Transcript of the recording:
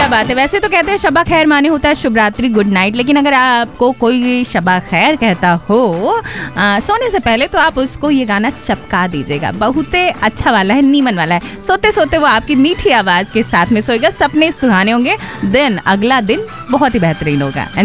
क्या बात है। वैसे तो कहते हैं शबा खैर माने होता है शुभ रात्रि, गुड नाइट, लेकिन अगर आपको कोई शबा खैर कहता हो सोने से पहले तो आप उसको ये गाना चपका दीजिएगा। बहुत अच्छा वाला है, नीमन वाला है। सोते सोते वो आपकी मीठी आवाज के साथ में सोएगा, सपने सुहाने होंगे, दिन अगला दिन बहुत ही बेहतरीन होगा।